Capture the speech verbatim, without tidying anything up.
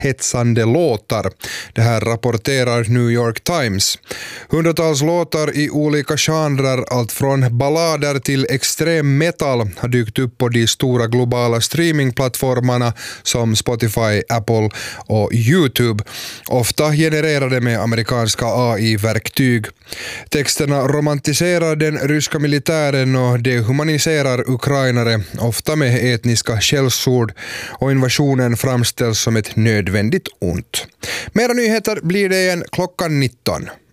hetsande låtar. Det här rapporterar New York Times. Hundratals låtar i olika genrer, allt från ballader till extrem metal, har dykt upp på de stora globala streamingplattformarna som Spotify, Apple och YouTube, ofta genererade med amerikanska A I-verktyg. Texterna romantiserar den ryska militären och dehumaniserar ukrainare, ofta med etniska skällsord, och invasionen framställs som ett nödvändigt ont. Mera nyheter blir det igen klockan nitton.